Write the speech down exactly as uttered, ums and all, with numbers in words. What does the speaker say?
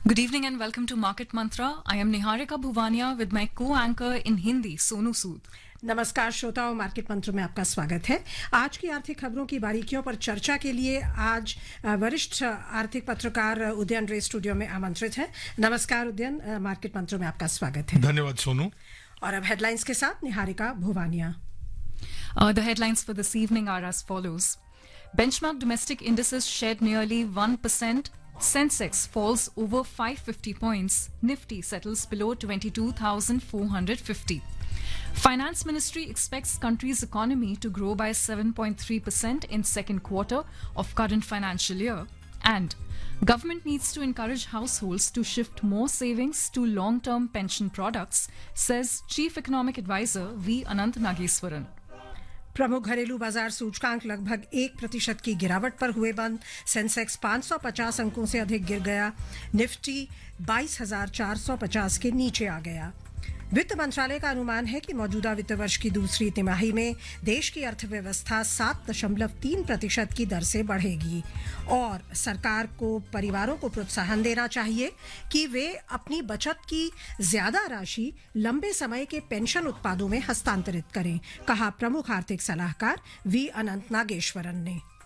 Good evening and welcome to Market Mantra. I am Niharika Bhuvania with my co-anchor in Hindi, Sonu Sood. नमस्कार श्रोताओं, market मंत्र में आपका स्वागत है। आज की आर्थिक खबरों की बारीकियों पर चर्चा के लिए आज वरिष्ठ आर्थिक पत्रकार उदयन रे स्टूडियो में आमंत्रित हैं। नमस्कार उदयन, मार्केट मंत्र में आपका स्वागत है। धन्यवाद सोनू। और अब हेडलाइंस के साथ Niharika Bhuwania. Uh, the headlines for this evening are as follows. Benchmark domestic indices shed nearly one percent. Sensex falls over five hundred fifty points. Nifty settles below twenty-two thousand four hundred fifty. Finance Ministry expects country's economy to grow by seven point three percent in second quarter of current financial year. And government needs to encourage households to shift more savings to long-term pension products, says Chief Economic Advisor V. Anant Nageswaran. प्रमुख घरेलू बाजार सूचकांक लगभग एक प्रतिशत की गिरावट पर हुए बंद। सेंसेक्स पाँच सौ पचास अंकों से अधिक गिर गया। निफ्टी बाईस हजार चार सौ पचास के नीचे आ गया। वित्त मंत्रालय का अनुमान है कि मौजूदा वित्त वर्ष की दूसरी तिमाही में देश की अर्थव्यवस्था सात दशमलव तीन प्रतिशत की दर से बढ़ेगी और सरकार को परिवारों को प्रोत्साहन देना चाहिए कि वे अपनी बचत की ज्यादा राशि लंबे समय के पेंशन उत्पादों में हस्तांतरित करें, कहा प्रमुख आर्थिक सलाहकार वी अनंत नागेश्वरन ने।